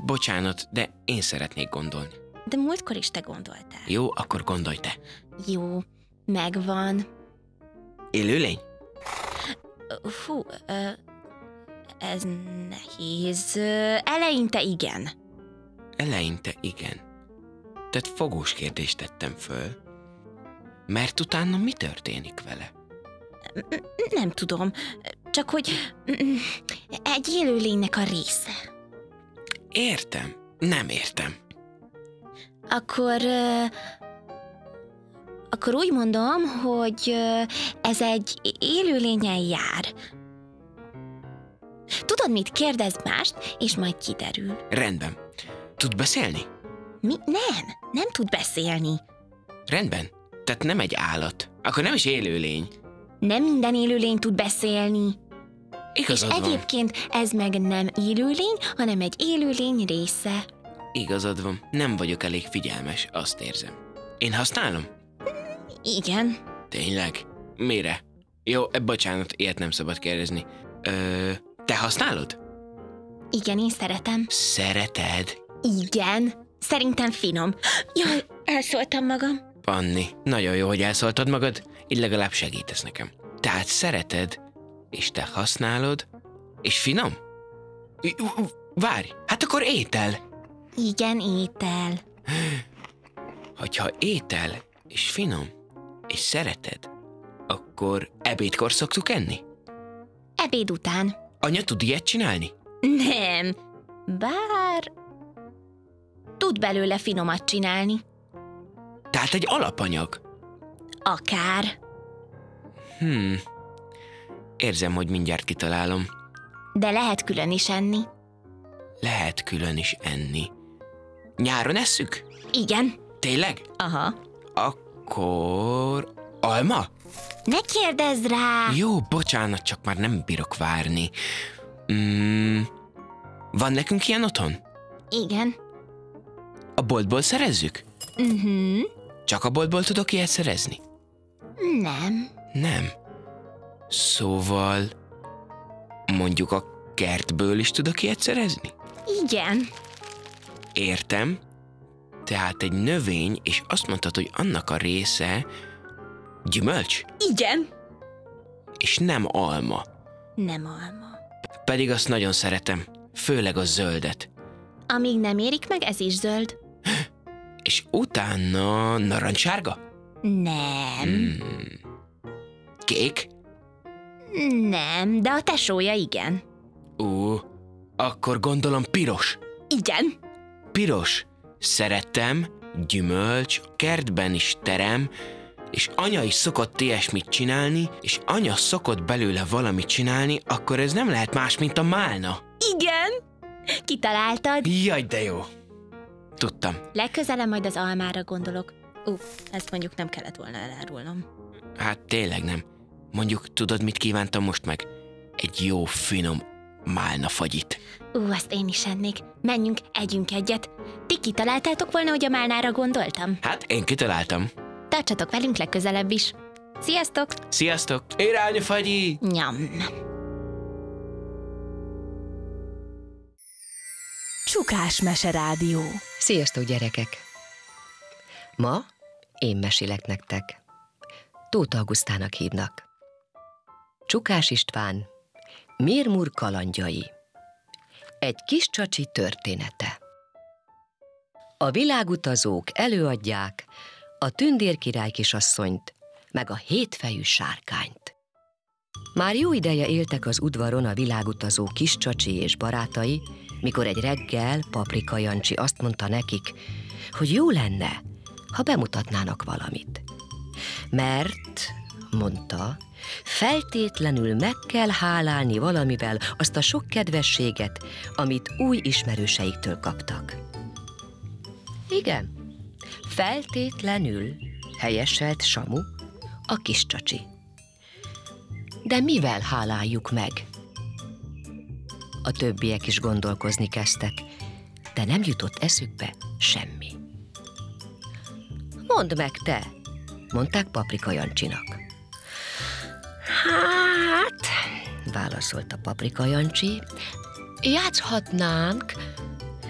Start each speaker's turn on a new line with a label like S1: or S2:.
S1: Bocsánat, de én szeretnék gondolni.
S2: De múltkor is te gondoltál.
S1: Jó, akkor gondolj te.
S2: Jó, megvan.
S1: Élőlény?
S2: Fú, ez nehéz. Eleinte igen.
S1: Eleinte igen. Tehát fogós kérdést tettem föl. Mert utána mi történik vele?
S2: Nem tudom, csak hogy egy élőlénynek a része.
S1: Értem. Nem értem.
S2: Akkor úgy mondom, hogy ez egy élőlényen jár. Tudod mit? Kérdezd mást, és majd kiderül.
S1: Rendben. Tud beszélni?
S2: Mi? Nem tud beszélni.
S1: Rendben. Tehát nem egy állat. Akkor nem is élőlény.
S2: Nem minden élőlény tud beszélni.
S1: Igazad
S2: És
S1: van.
S2: egyébként ez meg nem élőlény, hanem egy élőlény része.
S1: Igazad van. Nem vagyok elég figyelmes, azt érzem. Én használom?
S2: Igen.
S1: Tényleg? Mire? Jó, bocsánat, ilyet nem szabad kérdezni. Te használod?
S2: Igen, én szeretem.
S1: Szereted?
S2: Igen. Szerintem finom. Jaj, elszóltam magam.
S1: Panni, nagyon jó, hogy elszóltad magad, így legalább segítesz nekem. Tehát szereted, és te használod, és finom? Várj, hát akkor étel.
S2: Igen, étel.
S1: Hogyha étel, és finom, és szereted, akkor ebédkor szoktuk enni?
S2: Ebéd után.
S1: Anya tud ilyet csinálni?
S2: Nem. Bár tud belőle finomat csinálni.
S1: Tehát egy alapanyag.
S2: Akár.
S1: Érzem, hogy mindjárt kitalálom.
S2: De lehet külön is enni.
S1: Lehet külön is enni. Nyáron esszük?
S2: Igen.
S1: Tényleg?
S2: Aha.
S1: Akkor... alma?
S2: Ne kérdezz rá!
S1: Jó, bocsánat, csak már nem bírok várni. Van nekünk ilyen otthon?
S2: Igen.
S1: A boltból szerezzük? Csak a boltból tudok ilyet szerezni?
S2: Nem.
S1: Nem. Szóval... mondjuk a kertből is tudok ilyet szerezni?
S2: Igen.
S1: Értem. Tehát egy növény, és azt mondtad, hogy annak a része gyümölcs,
S2: Igen.
S1: és nem alma.
S2: Nem alma.
S1: Pedig azt nagyon szeretem, főleg a zöldet.
S2: Amíg nem érik meg, ez is zöld.
S1: És utána narancssárga?
S2: Nem.
S1: Kék?
S2: Nem, de a tesója igen.
S1: Akkor gondolom piros.
S2: Igen.
S1: Piros. Szeretem, gyümölcs, kertben is terem, és anya is szokott ilyesmit csinálni, és anya szokott belőle valamit csinálni, akkor ez nem lehet más, mint a málna.
S2: Igen. Kitaláltad.
S1: Jaj, de jó. Tudtam.
S2: Legközelebb majd az almára gondolok. Ezt mondjuk nem kellett volna elárulnom.
S1: Hát tényleg nem. Mondjuk tudod, mit kívántam most meg? Egy jó, finom málnafagyit.
S2: Azt én is ennék. Menjünk, együnk egyet. Ti kitaláltátok volna, hogy a málnára gondoltam?
S1: Hát én kitaláltam.
S2: Tartsatok velünk legközelebb is. Sziasztok!
S1: Sziasztok! Irányfagyi!
S2: Nyam!
S3: Csukás Meserádió.
S4: Sziasztok, gyerekek! Ma én mesélek nektek. Tóth Augusztának hívnak. Csukás István, Mirmur kalandjai. Egy kis csacsi története. A világutazók előadják a tündérkirály kisasszonyt, meg a hétfejű sárkányt. Már jó ideje éltek az udvaron a világutazó kis csacsi és barátai, mikor egy reggel Paprika Jancsi azt mondta nekik, hogy jó lenne, ha bemutatnának valamit. Mert, mondta, feltétlenül meg kell hálálni valamivel azt a sok kedvességet, amit új ismerőseiktől kaptak. Igen, feltétlenül, helyeselt Samu, a kis csacsi. De mivel háláljuk meg? A többiek is gondolkozni kezdtek, de nem jutott eszükbe semmi. Mondd meg te, mondták Paprika Jancsinak. Hát, válaszolta Paprika Jancsi, játszhatnánk